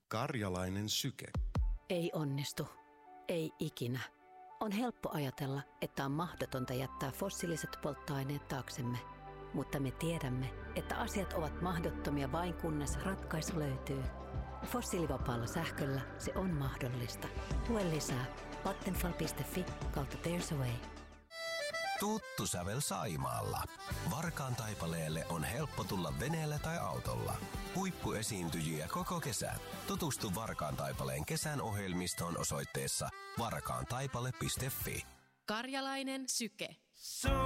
Karjalainen syke. Ei onnistu. Ei ikinä. On helppo ajatella, että on mahdotonta jättää fossiiliset polttoaineet taaksemme. Mutta me tiedämme, että asiat ovat mahdottomia vain kunnes ratkaisu löytyy. Fossiilivapaalla sähköllä se on mahdollista. Lue lisää vattenfall.fi/there's a way. Tuttu sävel Saimaalla. Varkaan Taipaleelle on helppo tulla veneellä tai autolla. Huippuesiintyjiä koko kesän. Tutustu Varkaan Taipaleen kesän ohjelmistoon osoitteessa varkaantaipale.fi. Karjalainen syke.